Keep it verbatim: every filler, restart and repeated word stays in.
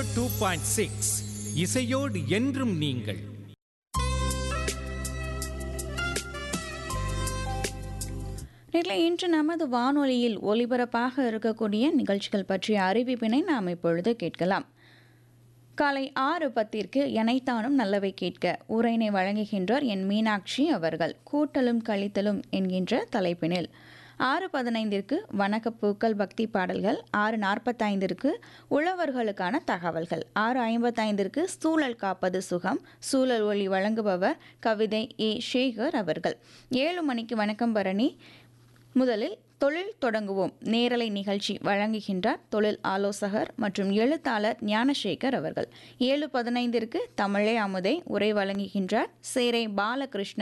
Two point six இசையோடு என்றும் நீங்கள். நேரில் இன்று நமது வானொலியில் ஒலிபரப்பாக இருக்கக்கூடிய நிகழ்ச்சிகள் பற்றிய அறிவிப்பினை நாம் இப்பொழுது கேட்கலாம். காலை ஆறு பத்திற்கு எனைத்தானும் நல்லவை கேட்க உரையினை வழங்குகின்றார் என் மீனாட்சி அவர்கள். கூட்டலும் கழித்தலும் என்கின்ற தலைப்பினில். ஆறு பதினைந்திற்கு வணக்கப்பூக்கள் பக்தி பாடல்கள். ஆறு நாற்பத்தைந்திற்கு உழவர்களுக்கான தகவல்கள். ஆறு ஐம்பத்தைந்திற்கு சூழல் காப்பது சுகம் சூழல் ஒளி வழங்குபவர் கவிதை ஏ சேகர் அவர்கள். ஏழு மணிக்கு வணக்கம் பரணி. முதலில் தொழில் தொடங்குவோம் நேரலை நிகழ்ச்சி வழங்குகின்றார் தொழில் ஆலோசகர் மற்றும் எழுத்தாளர் ஞானசேகர் அவர்கள். ஏழு பதினைந்திற்கு தமிழே அமுதை உரை வழங்குகின்றார் சேரை பாலகிருஷ்ணன்